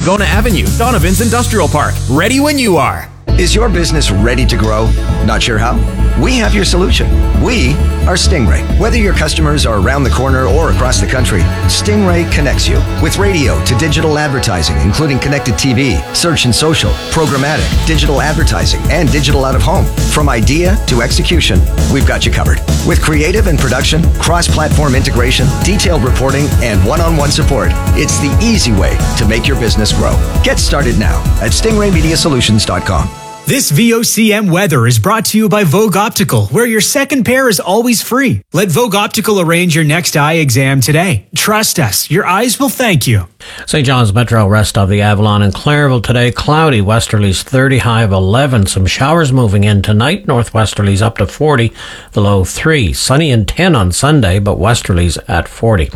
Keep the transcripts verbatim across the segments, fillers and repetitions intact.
Laguna Avenue, Donovan's Industrial Park. Ready when you are. Is your business ready to grow? Not sure how? We have your solution. We are Stingray. Whether your customers are around the corner or across the country, Stingray connects you with radio to digital advertising, including connected T V, search and social, programmatic, digital advertising, and digital out of home. From idea to execution, we've got you covered. With creative and production, cross-platform integration, detailed reporting, and one-on-one support, it's the easy way to make your business grow. Get started now at stingray media solutions dot com. This V O C M weather is brought to you by Vogue Optical, where your second pair is always free. Let Vogue Optical arrange your next eye exam today. Trust us, your eyes will thank you. Saint John's Metro, rest of the Avalon and Clareville today. Cloudy, westerlies thirty, high of eleven. Some showers moving in tonight. Northwesterlies up to forty, the low three. Sunny and ten on Sunday, but westerlies at forty.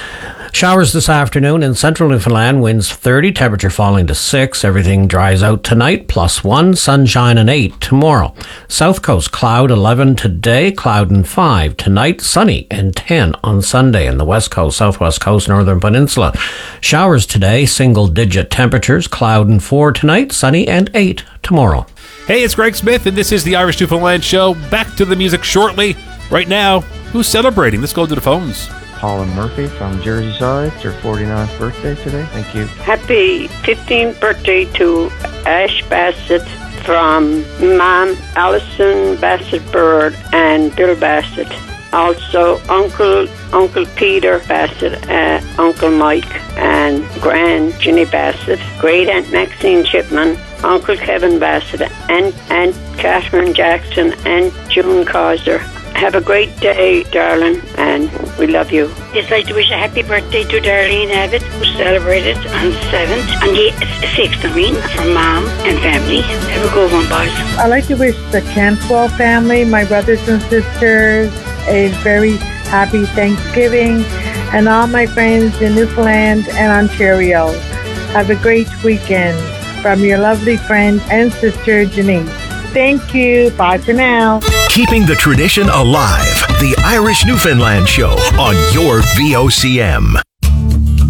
Showers this afternoon in central Newfoundland, winds thirty, temperature falling to six. Everything dries out tonight, plus one, sunshine and eight tomorrow. South coast, cloud eleven today, cloud and five. Tonight, sunny and ten on Sunday. In the west coast, southwest coast, northern peninsula. Showers today, single digit temperatures, cloud and four tonight, sunny and eight tomorrow. Hey, it's Greg Smith, and this is the Irish Newfoundland Show. Back to the music shortly. Right now, who's celebrating? Let's go to the phones. Paula Murphy from Jersey Side. It's her forty-ninth birthday today. Thank you. Happy fifteenth birthday to Ash Bassett from Mom Alison Bassett-Bird and Bill Bassett. Also, Uncle Uncle Peter Bassett, uh, Uncle Mike, and Grand Ginny Bassett, Great Aunt Maxine Chipman, Uncle Kevin Bassett, and Aunt Catherine Jackson, and June Causer. Have a great day, darling, and we love you. I'd like to wish a happy birthday to Darlene Abbott, who celebrated on the seventh, and the sixth, I mean, from Mom and family. Have a good one, boys. I'd like to wish the Cantwell family, my brothers and sisters, a very happy Thanksgiving, and all my friends in Newfoundland and Ontario. Have a great weekend from your lovely friend and sister, Janine. Thank you. Bye for now. Keeping the tradition alive. The Irish Newfoundland Show on your V O C M.